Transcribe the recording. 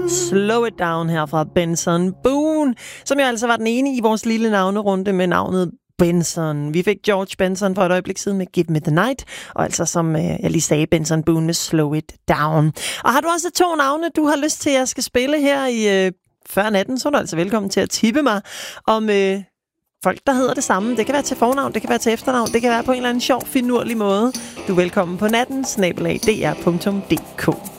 Slow It Down her fra Benson Boone, som jo altså var den ene i vores lille navnerunde med navnet Benson. Vi fik George Benson for et øjeblik siden med Give Me The Night, og altså som jeg lige sagde, Benson Boone med Slow It Down. Og har du også 2 navne, du har lyst til, at jeg skal spille her i før natten, så er du altså velkommen til at tippe mig om folk, der hedder det samme. Det kan være til fornavn, det kan være til efternavn, det kan være på en eller anden sjov, finurlig måde. Du er velkommen på natten, @dr.dk.